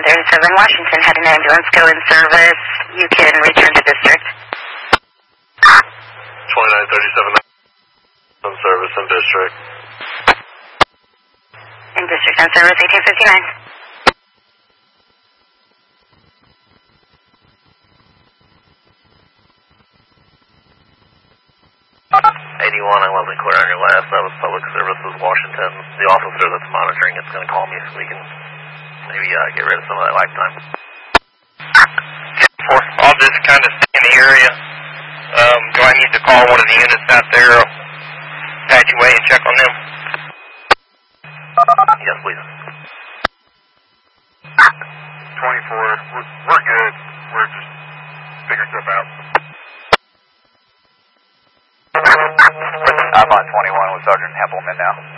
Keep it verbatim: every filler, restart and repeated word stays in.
thirty-seven Washington had an ambulance go in service. You can return to district. twenty-nine thirty-seven in service in district. In district on service eighteen fifty-nine. eighty-one, I wasn't clear on your last. That was Public Services Washington. The officer that's monitoring it's going to call me so we can maybe uh, get rid of some of that lifetime. Four, I'll just kind of stay in the area. Um, do I need to call one of the units out there, Apache Way, and check on them? Yes, please. twenty-four, we're, we're good. We're just figuring stuff out. I'm on twenty-one with Sergeant Hempelman now.